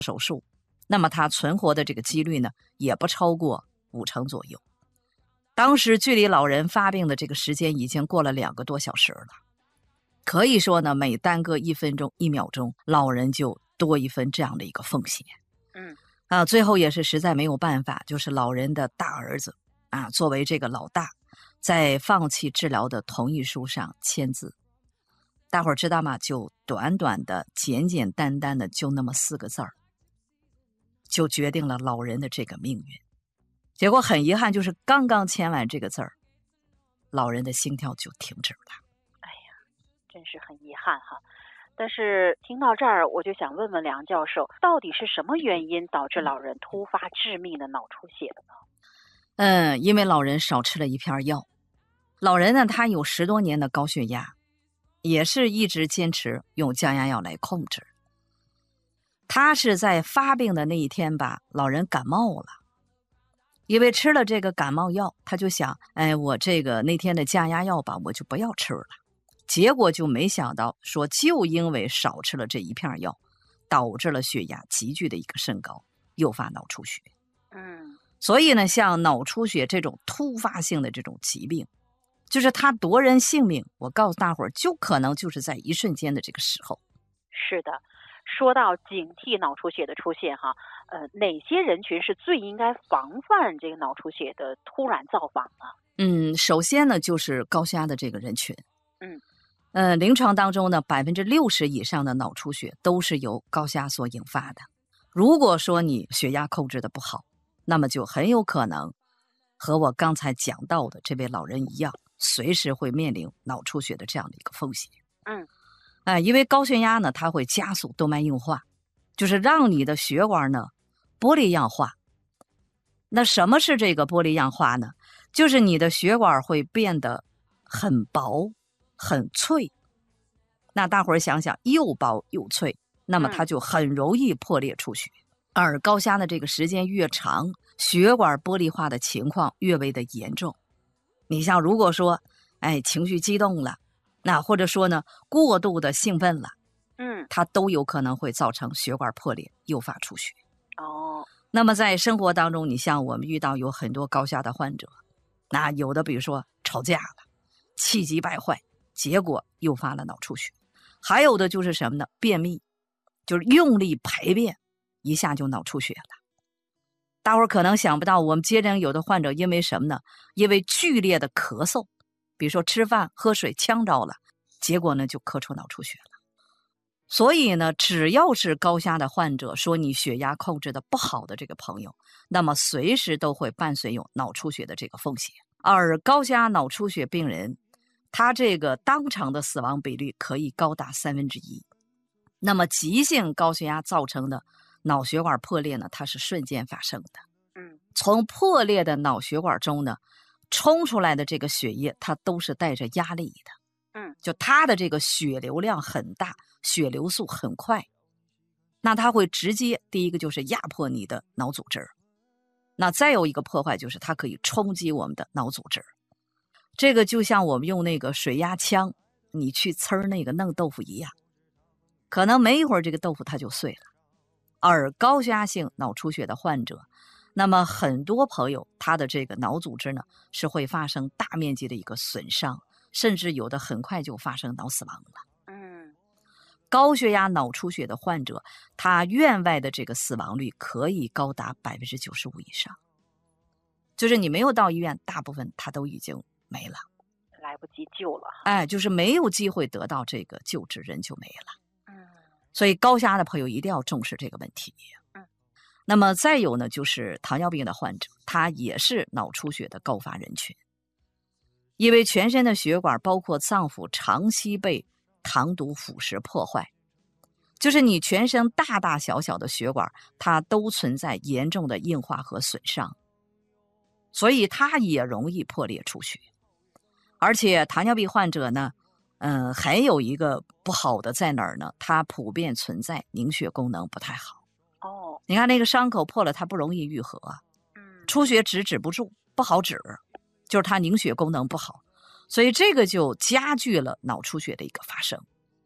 手术，那么他存活的这个几率呢，也不超过50%左右。当时距离老人发病的这个时间已经过了2个多小时了，可以说呢，每耽搁1分钟、1秒钟，老人就多一分这样的一个风险。最后也是实在没有办法，就是老人的大儿子作为这个老大，在放弃治疗的同意书上签字。大伙儿知道吗？就短短的、简简单单的，就那么4个字儿，就决定了老人的这个命运。结果很遗憾，就是刚刚签完这个字儿，老人的心跳就停止了。 哎呀，真是很遗憾哈。但是听到这儿，我就想问问梁教授，到底是什么原因导致老人突发致命的脑出血的呢？因为老人少吃了一片药。老人呢，他有10多年的高血压，也是一直坚持用降压药来控制。他是在发病的那一天吧，老人感冒了，因为吃了这个感冒药，他就想，我这个那天的降压药吧，我就不要吃了。结果就没想到说，就因为少吃了这一片药，导致了血压急剧的一个升高，诱发脑出血。所以呢，像脑出血这种突发性的这种疾病，就是它夺人性命，我告诉大伙儿，就可能就是在一瞬间的这个时候。 是的，说到警惕脑出血的出现哈，哪些人群是最应该防范这个脑出血的突然造访呢？ 首先呢，就是高血压的这个人群。临床当中呢，60%以上的脑出血都是由高血压所引发的。如果说你血压控制的不好，那么就很有可能和我刚才讲到的这位老人一样，随时会面临脑出血的这样的一个风险。因为高血压呢，它会加速动脉硬化，就是让你的血管呢玻璃样化。那什么是这个玻璃样化呢？就是你的血管会变得很薄很脆。那大伙儿想想，又薄又脆，那么它就很容易破裂出血。而高血压的这个时间越长，血管玻璃化的情况越为的严重。你像如果说情绪激动了，那或者说呢过度的兴奋了，它都有可能会造成血管破裂，诱发出血。那么在生活当中，你像我们遇到有很多高血压的患者，那有的比如说吵架了，气急败坏，结果诱发了脑出血。还有的就是什么呢？便秘，就是用力排便，一下就脑出血了。大伙儿可能想不到，我们接诊有的患者因为什么呢？因为剧烈的咳嗽，比如说吃饭喝水呛着了，结果呢就咳出脑出血了。所以呢，只要是高血压的患者，说你血压控制的不好的这个朋友，那么随时都会伴随有脑出血的这个风险。而高血压脑出血病人，他这个当场的死亡比率可以高达1/3。那么急性高血压造成的脑血管破裂呢，它是瞬间发生的。从破裂的脑血管中呢，冲出来的这个血液，它都是带着压力的。就它的这个血流量很大，血流速很快，那它会直接第一个就是压迫你的脑组织，那再有一个破坏就是它可以冲击我们的脑组织。这个就像我们用那个水压枪，你去呲那个嫩豆腐一样，可能没一会儿这个豆腐它就碎了。而高血压性脑出血的患者，那么很多朋友他的这个脑组织呢是会发生大面积的一个损伤，甚至有的很快就发生脑死亡了。高血压脑出血的患者，他院外的这个死亡率可以高达95%以上，就是你没有到医院，大部分他都已经没了， 来不及救了。 就是没有机会得到这个救治，人就没了。所以高血压的朋友一定要重视这个问题。那么再有呢，就是糖尿病的患者，他也是脑出血的高发人群，因为全身的血管包括脏腑长期被糖毒腐蚀破坏，就是你全身大大小小的血管，它都存在严重的硬化和损伤，所以它也容易破裂出血。而且糖尿病患者呢，还有一个不好的在哪儿呢？它普遍存在凝血功能不太好。你看那个伤口破了，它不容易愈合，出血止不住，不好止，就是它凝血功能不好，所以这个就加剧了脑出血的一个发生。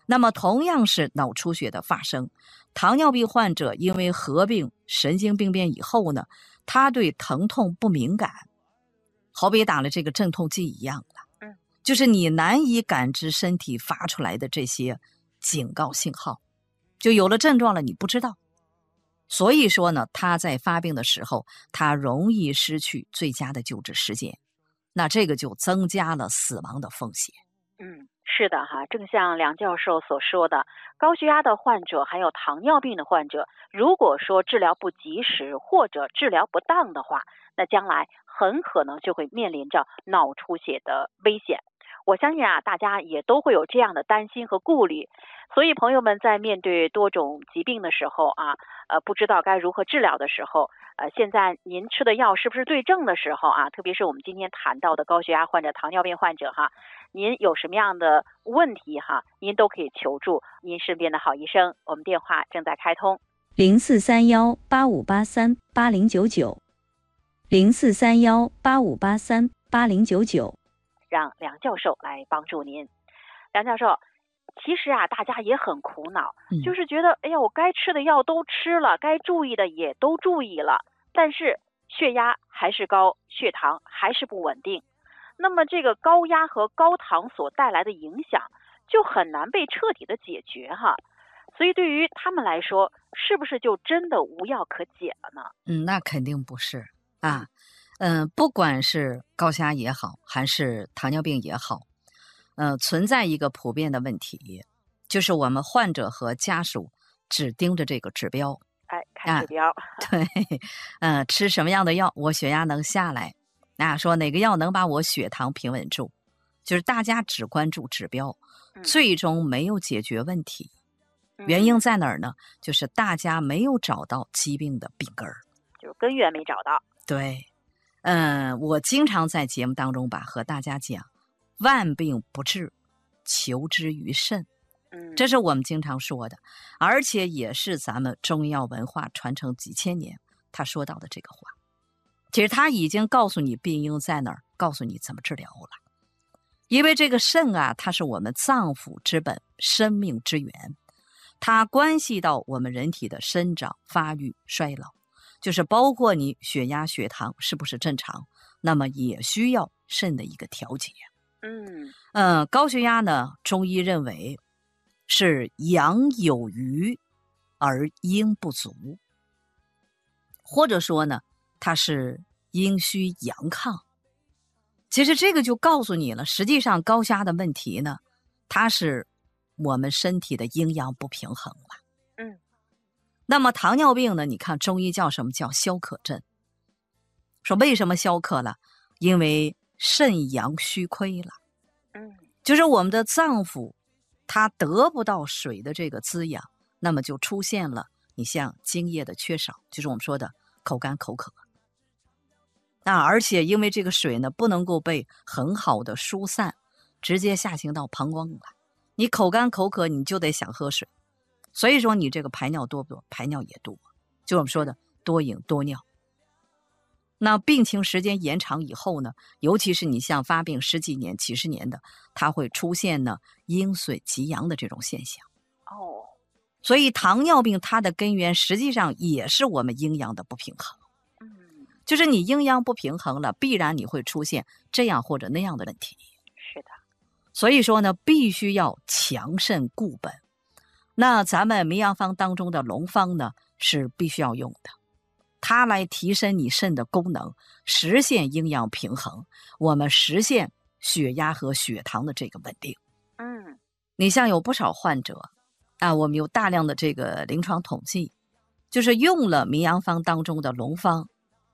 那么同样是脑出血的发生，糖尿病患者因为合并神经病变以后呢，他对疼痛不敏感，好比打了这个镇痛剂一样了。就是你难以感知身体发出来的这些警告信号，就有了症状了你不知道。所以说呢，他在发病的时候，他容易失去最佳的救治时间，那这个就增加了死亡的风险。 是的哈，正像梁教授所说的，高血压的患者还有糖尿病的患者，如果说治疗不及时或者治疗不当的话，那将来很可能就会面临着脑出血的危险。我相信啊，大家也都会有这样的担心和顾虑，所以朋友们在面对多种疾病的时候啊，不知道该如何治疗的时候，现在您吃的药是不是对症的时候啊，特别是我们今天谈到的高血压患者、糖尿病患者哈，您有什么样的问题哈，您都可以求助您身边的好医生，我们电话正在开通 043185838090，043185838090。 让梁教授来帮助您。梁教授，其实啊，大家也很苦恼，就是觉得，哎呀，我该吃的药都吃了，该注意的也都注意了，但是血压还是高，血糖还是不稳定。那么这个高压和高糖所带来的影响，就很难被彻底的解决哈。所以对于他们来说，是不是就真的无药可解了呢？ 那肯定不是啊。不管是高血压也好，还是糖尿病也好，存在一个普遍的问题，就是我们患者和家属只盯着这个指标， 看指标， 对，吃什么样的药，我血压能下来，说哪个药能把我血糖平稳住，就是大家只关注指标，最终没有解决问题。原因在哪儿呢？就是大家没有找到疾病的病根儿， 就是根源没找到。 对。我经常在节目当中吧和大家讲，万病不治，求之于肾。这是我们经常说的，而且也是咱们中医药文化传承几千年他说到的这个话。其实他已经告诉你病因在哪儿，告诉你怎么治疗了。因为这个肾啊，它是我们脏腑之本，生命之源，它关系到我们人体的生长、发育、衰老。就是包括你血压、血糖是不是正常，那么也需要肾的一个调节。高血压呢，中医认为是阳有余而阴不足，或者说呢，它是阴虚阳亢。其实这个就告诉你了，实际上高血压的问题呢，它是我们身体的阴阳不平衡了。那么糖尿病呢，你看中医叫什么？叫消渴症。说为什么消渴了？因为肾阳虚亏了。就是我们的脏腑它得不到水的这个滋养，那么就出现了你像津液的缺少，就是我们说的口干口渴。而且因为这个水呢不能够被很好的疏散，直接下行到膀胱了，你口干口渴你就得想喝水，所以说你这个排尿多不多？排尿也多，就我们说的多饮多尿。那病情时间延长以后呢，尤其是你像发病十几年、几十年的，它会出现呢阴水极阳的这种现象。所以糖尿病它的根源实际上也是我们阴阳的不平衡。就是你阴阳不平衡了，必然你会出现这样或者那样的问题。 是的。 所以说呢，必须要强肾固本。那咱们名药方当中的龙方呢，是必须要用的，它来提升你肾的功能，实现阴阳平衡，我们实现血压和血糖的这个稳定。你像有不少患者我们有大量的这个临床统计，就是用了名药方当中的龙方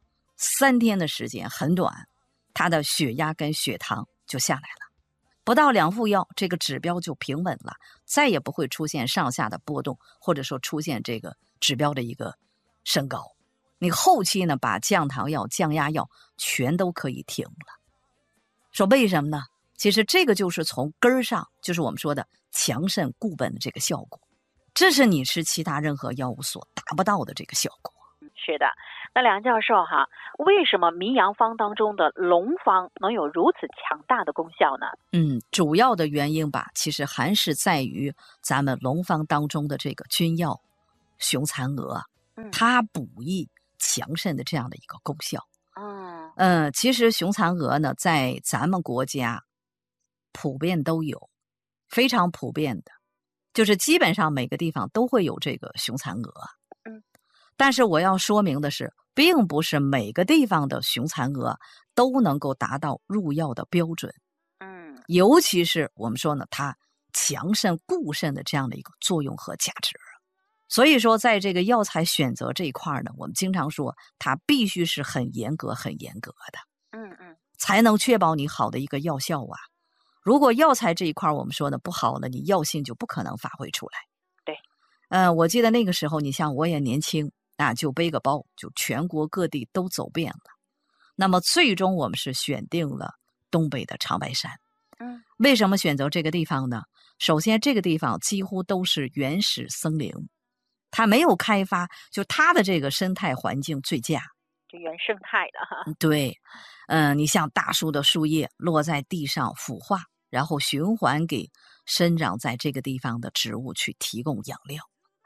，3天的时间很短，他的血压跟血糖就下来了，不到2副药，这个指标就平稳了，再也不会出现上下的波动，或者说出现这个指标的一个升高。你后期呢，把降糖药、降压药全都可以停了。说为什么呢？其实这个就是从根儿上，就是我们说的强肾固本的这个效果，这是你吃其他任何药物所达不到的这个效果。 是的，那梁教授哈，为什么名洋方当中的龙方能有如此强大的功效呢？ 主要的原因吧，其实还是在于咱们龙方当中的这个君药雄蚕蛾，它补益强肾的这样的一个功效。其实雄蚕蛾呢，在咱们国家普遍都有，非常普遍的，就是基本上每个地方都会有这个雄蚕蛾。但是我要说明的是，并不是每个地方的雄蚕蛾都能够达到入药的标准。尤其是我们说呢，它强肾固肾的这样的一个作用和价值。所以说，在这个药材选择这一块呢，我们经常说它必须是很严格、很严格的，才能确保你好的一个药效啊。如果药材这一块我们说呢不好了，你药性就不可能发挥出来。 对， 我记得那个时候，你像我也年轻就背个包，就全国各地都走遍了。那么最终我们是选定了东北的长白山。为什么选择这个地方呢？首先，这个地方几乎都是原始森林，它没有开发，就它的这个生态环境最佳， 就原生态的哈。 对，你像大树的树叶落在地上腐化，然后循环给生长在这个地方的植物去提供养料。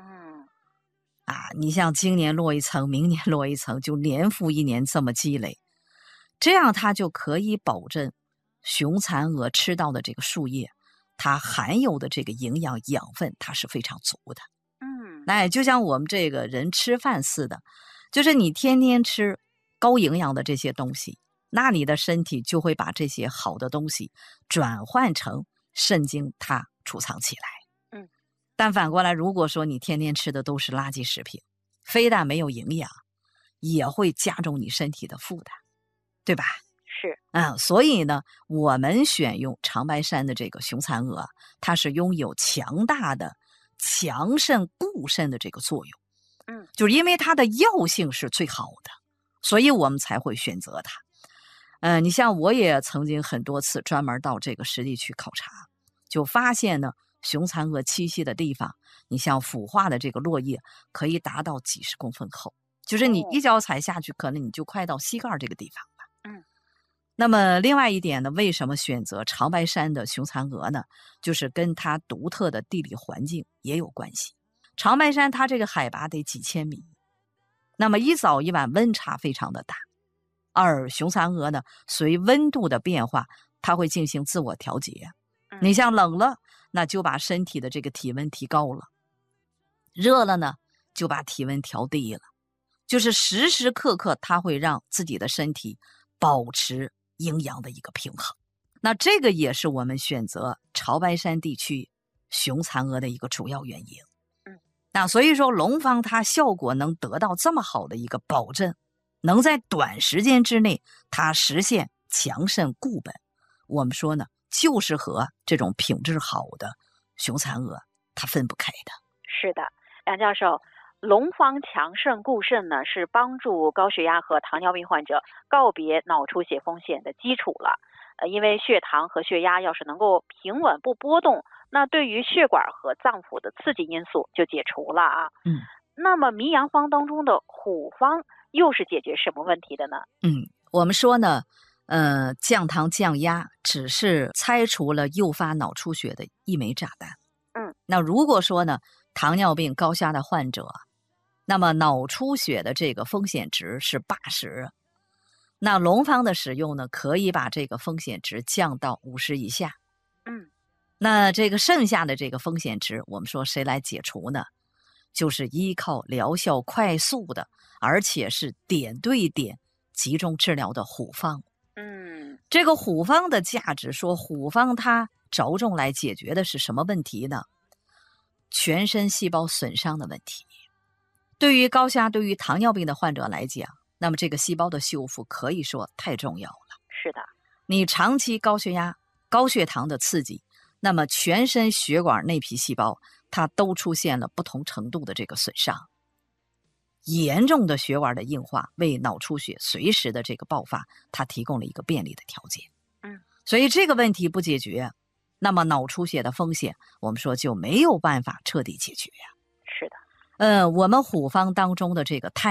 你像今年落一层，明年落一层，就年复一年这么积累，这样它就可以保证雄蚕蛾吃到的这个树叶，它含有的这个营养养分，它是非常足的。就像我们这个人吃饭似的，就是你天天吃高营养的这些东西，那你的身体就会把这些好的东西转换成肾精，它储藏起来。但反过来，如果说你天天吃的都是垃圾食品，非但没有营养，也会加重你身体的负担，对吧？ 是。 所以呢，我们选用长白山的这个雄蚕蛾，它是拥有强大的强肾固肾的这个作用。就是因为它的药性是最好的，所以我们才会选择它。你像我也曾经很多次专门到这个实地去考察，就发现呢，雄蚕蛾栖息的地方，你像腐化的这个落叶可以达到几十公分厚，就是你一脚踩下去，可能你就快到膝盖这个地方了。那么另外一点呢，为什么选择长白山的雄蚕蛾呢？就是跟它独特的地理环境也有关系。长白山它这个海拔得几千米，那么一早一晚温差非常的大，而雄蚕蛾呢，随温度的变化，它会进行自我调节。你像冷了，那就把身体的这个体温提高了，热了呢，就把体温调低了，就是时时刻刻它会让自己的身体保持阴阳的一个平衡。那这个也是我们选择潮白山地区雄蚕蛾的一个主要原因。那所以说龙方它效果能得到这么好的一个保证，能在短时间之内它实现强肾固本，我们说呢，就是和这种品质好的雄蚕蛾它分不开的。 是的，梁教授，龙方强肾固肾呢，是帮助高血压和糖尿病患者告别脑出血风险的基础了。因为血糖和血压要是能够平稳不波动，那对于血管和脏腑的刺激因素就解除了啊。那么名洋方当中的虎方又是解决什么问题的呢？ 我们说呢，降糖降压只是拆除了诱发脑出血的一枚炸弹。那如果说呢，糖尿病高血压的患者，那么脑出血的这个风险值是80，那龙方的使用呢，可以把这个风险值降到50以下。那这个剩下的这个风险值，我们说谁来解除呢？就是依靠疗效快速的，而且是点对点集中治疗的虎方。这个虎方的价值，说虎方它着重来解决的是什么问题呢？全身细胞损伤的问题。对于高血压、对于糖尿病的患者来讲，那么这个细胞的修复可以说太重要了。 是的， 你长期高血压、高血糖的刺激，那么全身血管内皮细胞它都出现了不同程度的这个损伤，严重的血管的硬化为脑出血随时的这个爆发，它提供了一个便利的条件。所以这个问题不解决，那么脑出血的风险，我们说就没有办法彻底解决呀。 是的， 我们虎方当中的这个肽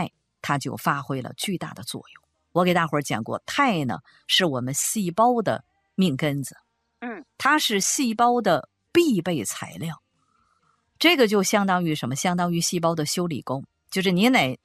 它就发挥了巨大的作用。我给大伙儿讲过，肽呢是我们细胞的命根子，它是细胞的必备材料。这个就相当于什么？相当于细胞的修理工，就是你